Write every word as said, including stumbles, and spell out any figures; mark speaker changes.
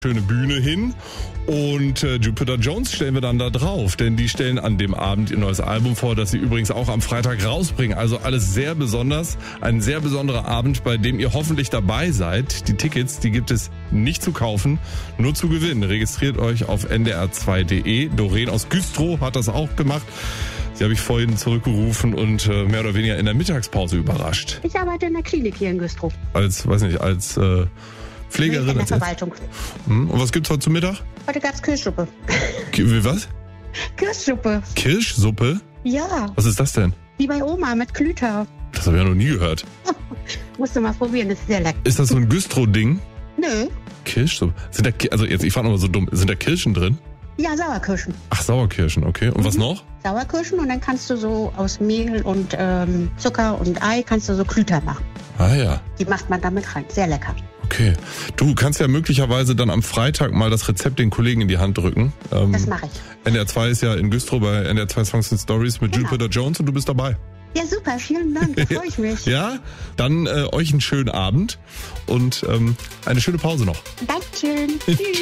Speaker 1: schöne Bühne hin und äh, Jupiter Jones stellen wir dann da drauf, denn die stellen an dem Abend ihr neues Album vor, das sie übrigens auch am Freitag rausbringen. Also alles sehr besonders, ein sehr besonderer Abend, bei dem ihr hoffentlich dabei seid. Die Tickets, die gibt es nicht zu kaufen, nur zu gewinnen. Registriert euch auf n d r zwei punkt d e. Doreen aus Güstrow hat das auch gemacht. Sie habe ich vorhin zurückgerufen und äh, mehr oder weniger in der Mittagspause überrascht.
Speaker 2: Ich arbeite in der Klinik hier in Güstrow.
Speaker 1: Als, weiß nicht, als äh, Pflegerin.
Speaker 2: In der Verwaltung.
Speaker 1: Hm, und was gibt's heute zum Mittag?
Speaker 2: Heute gab's Kirschsuppe.
Speaker 1: Wie, was?
Speaker 2: Kirschsuppe.
Speaker 1: Kirschsuppe?
Speaker 2: Ja.
Speaker 1: Was ist das denn?
Speaker 2: Wie bei Oma mit Klüter.
Speaker 1: Das habe ich ja noch nie gehört.
Speaker 2: Musst du mal probieren, das ist sehr lecker.
Speaker 1: Ist das so ein Güstrow-Ding?
Speaker 2: Nö.
Speaker 1: Kirschsuppe? Sind da, also jetzt, ich frage nochmal so dumm, sind da Kirschen drin?
Speaker 2: Ja, Sauerkirschen.
Speaker 1: Ach, Sauerkirschen, okay. Und mhm. was noch?
Speaker 2: Sauerkirschen und dann kannst du so aus Mehl und ähm, Zucker und Ei kannst du so Klüter machen.
Speaker 1: Ah ja.
Speaker 2: Die macht man damit rein. Sehr lecker.
Speaker 1: Okay. Du kannst ja möglicherweise dann am Freitag mal das Rezept den Kollegen in die Hand drücken. Ähm,
Speaker 2: das mache ich.
Speaker 1: N D R zwei ist ja in Güstrow bei N D R zwei Songs and Stories mit
Speaker 2: Genau.
Speaker 1: Jupiter Jones und du bist dabei.
Speaker 2: Ja, super. Vielen Dank. Da freue ich mich.
Speaker 1: Ja, dann äh, euch einen schönen Abend und ähm, eine schöne Pause noch.
Speaker 2: Dankeschön. Tschüss.